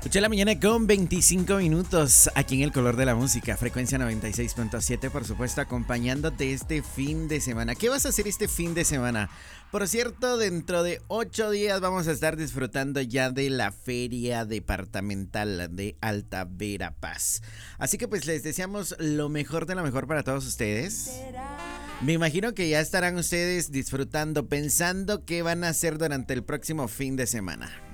8 de la mañana con 25 minutos aquí en El Color de la Música, frecuencia 96.7, por supuesto, acompañándote este fin de semana. ¿Qué vas a hacer este fin de semana? Por cierto, dentro de 8 días vamos a estar disfrutando ya de la Feria Departamental de Alta Verapaz. Así que pues les deseamos lo mejor de lo mejor para todos ustedes. Me imagino que ya estarán ustedes disfrutando, pensando qué van a hacer durante el próximo fin de semana.